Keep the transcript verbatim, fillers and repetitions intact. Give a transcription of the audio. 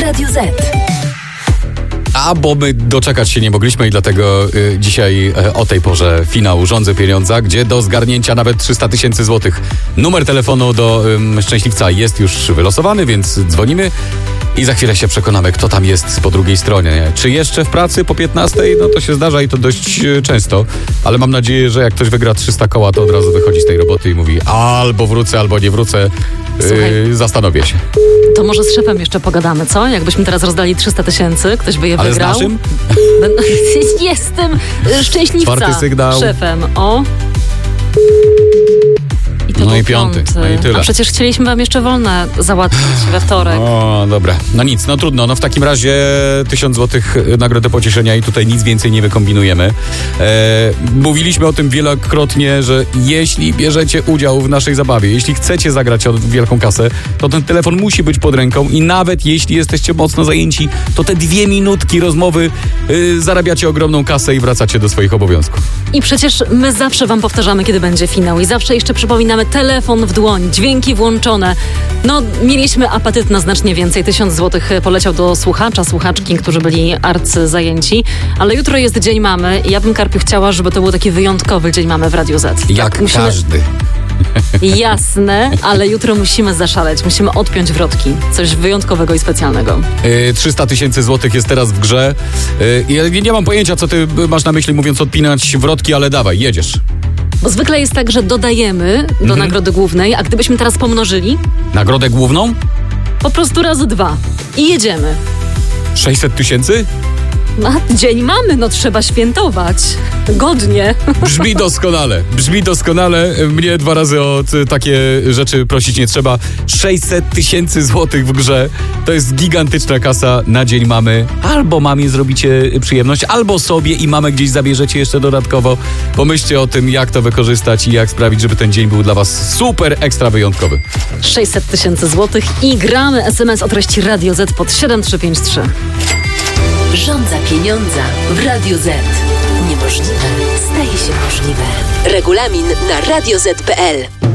Radio Z. A bo my doczekać się nie mogliśmy i dlatego y, dzisiaj y, o tej porze finał Rządzę Pieniądza, gdzie do zgarnięcia nawet trzysta tysięcy złotych. Numer telefonu do y, szczęśliwca jest już wylosowany, więc dzwonimy i za chwilę się przekonamy, kto tam jest po drugiej stronie. Czy jeszcze w pracy po piętnastej? No to się zdarza i to dość y, często, ale mam nadzieję, że jak ktoś wygra trzysta koła, to od razu wychodzi z tej roboty i mówi albo wrócę, albo nie wrócę. Y, zastanowię się. To może z szefem jeszcze pogadamy, co? Jakbyśmy teraz rozdali trzysta tysięcy, ktoś by je Ale wygrał. z naszym? Jestem szczęśliwca Czwarty sygnał. szefem. O. I to No był i piąty. piąty. No i tyle. A przecież chcieliśmy wam jeszcze wolne załatwić we wtorek. O, dobra. No nic, no trudno. No w takim razie tysiąc złotych nagrodę pocieszenia i tutaj nic więcej nie wykombinujemy. E, mówiliśmy o tym wielokrotnie, że jeśli bierzecie udział w naszej zabawie, jeśli chcecie zagrać o wielką kasę, to ten telefon musi być pod ręką i nawet jeśli jesteście mocno zajęci, to te dwie minutki rozmowy y, zarabiacie ogromną kasę i wracacie do swoich obowiązków. I przecież my zawsze wam powtarzamy, kiedy będzie finał i zawsze jeszcze przypominamy telefon w dłoń, dźwięki włączone. No, mieliśmy apetyt na znacznie więcej. Tysiąc złotych poleciał do słuchacza, słuchaczki, którzy byli arcyzajęci. Ale jutro jest Dzień Mamy i ja bym, Karpiu, chciała, żeby to był taki wyjątkowy Dzień Mamy w Radiu Z. Jak Tak, musimy... każdy. Jasne, ale jutro musimy zaszaleć. Musimy odpiąć wrotki. Coś wyjątkowego i specjalnego. Yy, trzysta tysięcy złotych jest teraz w grze. Yy, ja nie mam pojęcia, co ty masz na myśli, mówiąc odpinać wrotki, ale dawaj, jedziesz. Bo zwykle jest tak, że dodajemy do Mhm. nagrody głównej, a gdybyśmy teraz pomnożyli, Nagrodę główną? po prostu razy dwa. I jedziemy. sześćset tysięcy? A dzień mamy, no trzeba świętować. Godnie. Brzmi doskonale, brzmi doskonale. Mnie dwa razy o t- takie rzeczy prosić nie trzeba. sześćset tysięcy złotych w grze. To jest gigantyczna kasa na Dzień Mamy. Albo mamie zrobicie przyjemność, albo sobie i mamę gdzieś zabierzecie jeszcze dodatkowo. Pomyślcie o tym, jak to wykorzystać i jak sprawić, żeby ten dzień był dla was super ekstra wyjątkowy. sześćset tysięcy złotych i gramy. S M S o treści Radio Z pod siedem trzy pięć trzy. Rządza Pieniądza w Radiu Z. Niemożliwe staje się możliwe. Regulamin na radio zet kropka pe el.